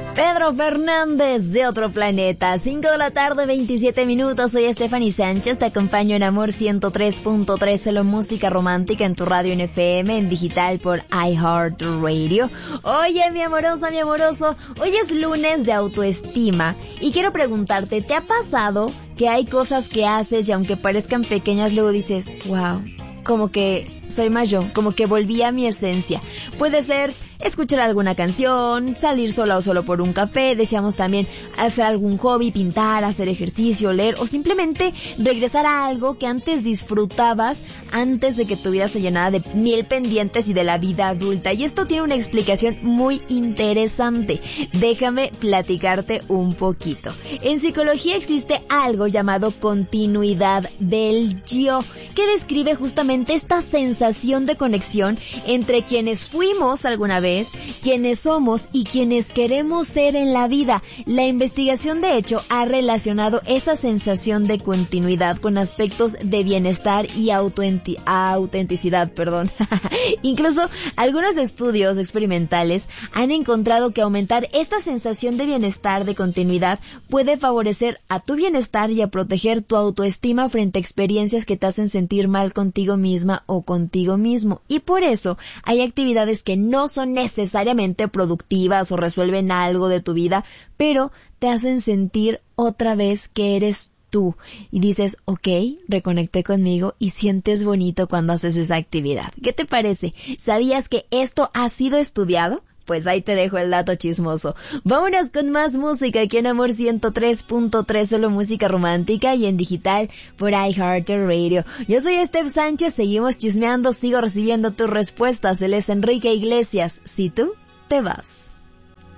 Pedro Fernández de Otro Planeta, 5 de la tarde, 27 minutos. Soy Stephanie Sánchez, te acompaño en Amor 103.3, solo música romántica en tu radio en FM, en digital por iHeartRadio. Oye, mi amorosa, mi amoroso, hoy es lunes de autoestima y quiero preguntarte, ¿te ha pasado que hay cosas que haces y aunque parezcan pequeñas, luego dices, wow, como que soy más yo, como que volví a mi esencia? Puede ser escuchar alguna canción, salir sola o solo por un café, deseamos también hacer algún hobby, pintar, hacer ejercicio, leer o simplemente regresar a algo que antes disfrutabas antes de que tu vida se llenara de mil pendientes y de la vida adulta. Y esto tiene una explicación muy interesante. Déjame platicarte un poquito. En psicología existe algo llamado continuidad del yo, que describe justamente esta sensación de conexión entre quienes fuimos alguna vez, quienes somos y quienes queremos ser en la vida. La investigación, de hecho, ha relacionado esa sensación de continuidad con aspectos de bienestar y autenticidad. Incluso algunos estudios experimentales han encontrado que aumentar esta sensación de bienestar, de continuidad, puede favorecer a tu bienestar y a proteger tu autoestima frente a experiencias que te hacen sentir mal contigo misma o contigo mismo. Y por eso hay actividades que no son necesariamente productivas o resuelven algo de tu vida, pero te hacen sentir otra vez que eres tú. Y dices, ok, reconecté conmigo, y sientes bonito cuando haces esa actividad. ¿Qué te parece? ¿Sabías que esto ha sido estudiado? Pues ahí te dejo el dato chismoso. Vámonos con más música aquí en Amor 103.3, solo música romántica y en digital por iHeartRadio. Yo soy Steph Sánchez, seguimos chismeando, sigo recibiendo tus respuestas. Él es Enrique Iglesias, si tú te vas.